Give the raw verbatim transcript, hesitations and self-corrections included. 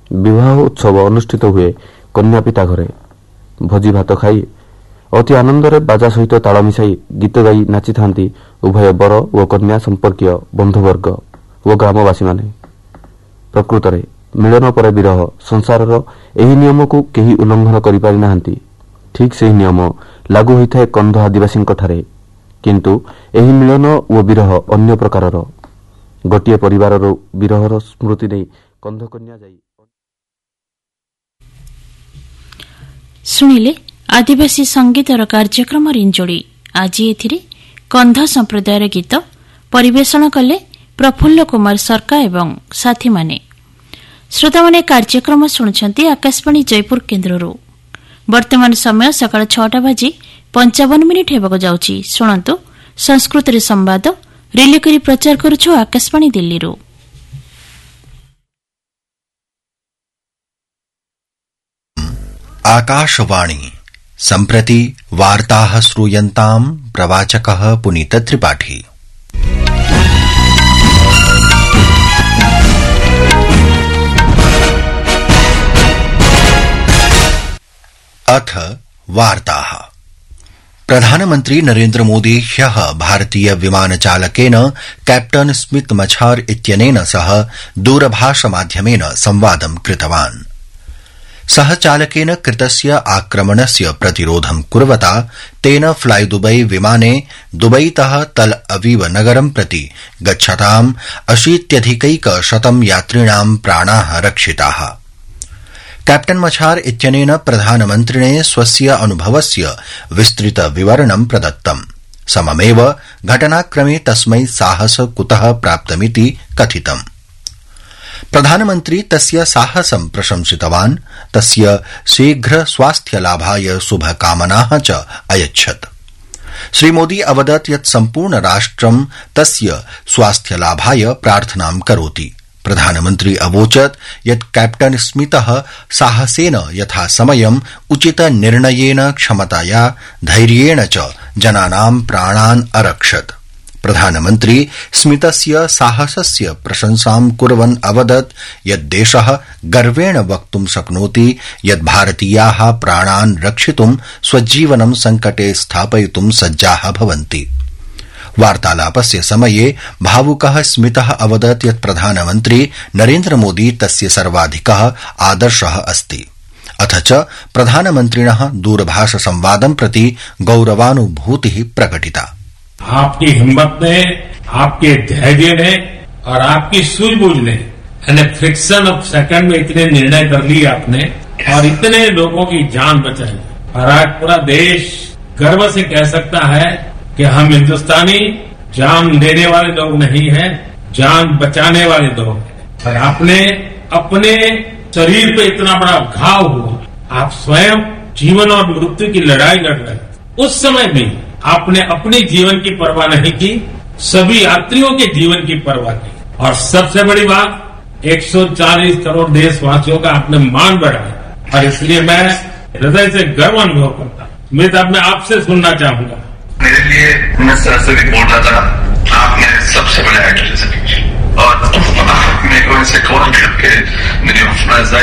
विवाह उत्सव अनुष्ठित हुए कन्या पिता घरे। भोजी भात खाई अति आनंदरे बाजा सहित ताल मिसाई गीत गाई नाची थांती उभय बर और कन्या संपर्कीय बंधुवर्ग और ग्रामवासी माने। प्रकृत में मिलन पर विरह संसार एही नियम को केही उल्लंघन करि पारि नाहंती। ठीक से नियम लागू होइथाय कंध आदिवासी ठारे, किंतु एही मिलन और विरह अन्य प्रकारर। गोटिए परिवार विरहर स्मृति नहीं कंध कन्या जाई शुणिले आदिवासी संगीतर कार्यक्रम रिंजोड़ी। आज एथिरे कंध संप्रदायर गीत परिवेषण कले प्रफुल्ल कुमार सरका एवं साथी माने। श्रोता माने कार्यक्रम शुणुछंती आकाशवाणी जयपुर केन्द्ररू। वर्तमान समय सकाळ छटा बाजी पंचावन मिनिट हेबाक जाउची। शुणंतु संस्कृत रे संवाद रिले करी प्रचार करूछु आकाशवाणी दिल्ली रू। आकाशवाणी सम्प्रति वार्ताः श्रूयन्ताम् प्रवाचकः पुनीत त्रिपाठी। अथ वार्ताः। प्रधानमन्त्री नरेन्द्र मोदी ह्यः भारतीय विमानचालकेन कैप्टन स्मिथ मछार इत्यनेन सह दूरभाषमाध्यमेन संवादं कृतवान्। सह चालकेन कृतस्य आक्रमणस्य प्रतिरोधं कुर्वता तेन फ्लाई दुबई विमाने दुबईतः तल अवीव नगरं प्रति गच्छताम् अशीत्यधिकैकशतं यात्रिणां प्राणाः रक्षिताः। कैप्टन मछार इत्यनेन प्रधानमन्त्रिणे स्वस्य अनुभवस्य विस्तृत विवरणं प्रदत्तम्। सममेव घटनाक्रमे तस्मै साहस कुतः प्राप्तमिति कथितम्। प्रधानमन्त्री तस्य साहसं प्रशंसितवान्। तस्य शीघ्र स्वास्थ्यलाभाय शुभकामनाः च अयच्छत्। श्रीमोदी अवदत् यत् सम्पूर्ण राष्ट्रं तस्य स्वास्थ्यलाभाय प्रार्थनां करोति। प्रधानमन्त्री अवोचत् यत् कैप्टन स्मितः साहसेन यथासमयम् उचित निर्णयेन क्षमताया धैर्येण च जनानां प्राणान् अरक्षत्। प्रधानमन्त्री स्मितस्य साहसस्य प्रशंसां कुर्वन् अवदत् यत् देशः गर्वेण वक्तुं शक्नोति यत् भारतीयाः प्राणान् रक्षितुं स्वजीवनं संकटे स्थापयितुं सज्जाः भवन्ति। वार्तालापस्य समये भावुकः स्मितः अवदत् यत् प्रधानमन्त्री नरेन्द्र मोदी तस्य सर्वाधिकः आदर्शः अस्ति। अथ च प्रधानमन्त्रिणः दूरभाष संवादं प्रति गौरवानुभूतिः प्रकटिता। आपकी हिम्मत ने, आपके धैर्य ने और आपकी सूझबूझ ने यानी फ्रिक्शन ऑफ सेकंड में इतने निर्णय कर लिए आपने और इतने लोगों की जान बचाई। और आज पूरा देश गर्व से कह सकता है कि हम हिंदुस्तानी जान लेने वाले लोग नहीं हैं, जान बचाने वाले लोग हैं। और आपने अपने शरीर पे इतना बड़ा घाव हुआ, आप स्वयं जीवन और मृत्यु की लड़ाई लड़ रहे थे। उस समय भी आपने अपनी जीवन की परवाह नहीं की, सभी यात्रियों के जीवन की परवाह की। और सबसे बड़ी बात एक सौ चालीस करोड़ देशवासियों का आपने मान बढ़ाया। और इसलिए मैं हृदय से गर्व अनुभव करता हूं। मैं अब मैं आपसे सुनना चाहूंगा। मेरे लिए मैं सर से भी बोल रहा था, आप मेरे सबसे बड़े आइडल हैं और मेरे को इसे कॉल करके मेरी